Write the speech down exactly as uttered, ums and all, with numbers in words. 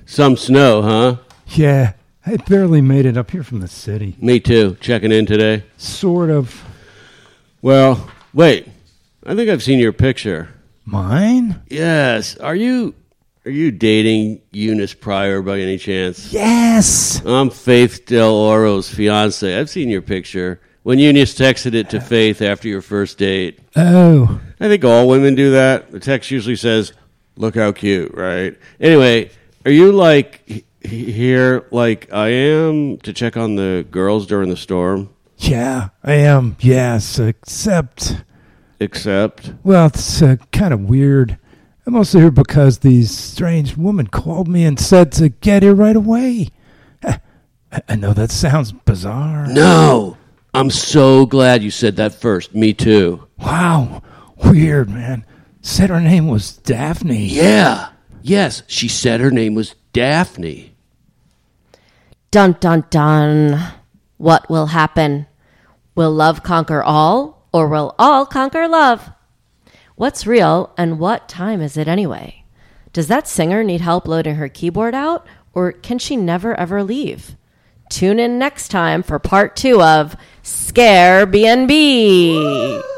Some snow, huh? Yeah, I barely made it up here from the city. Me too. Checking in today? Sort of. Well, wait. I think I've seen your picture. Mine? Yes. Are you are you dating Eunice Pryor by any chance? Yes. I'm Faith Del Oro's fiance. I've seen your picture. When Eunice texted it to Faith after your first date. Oh. I think all women do that. The text usually says, look how cute, right? Anyway, are you like he- here like I am to check on the girls during the storm? Yeah, I am. Yes, except... Except? Well, it's uh, kind of weird. I'm also here because these strange women called me and said to get here right away. I, I know that sounds bizarre. No! I'm so glad you said that first. Me too. Wow. Weird, man. Said her name was Daphne. Yeah. Yes, she said her name was Daphne. Dun, dun, dun. What will happen? Will love conquer all, or will all conquer love? What's real, and what time is it anyway? Does that singer need help loading her keyboard out, or can she never ever leave? Tune in next time for part two of Scare B and B.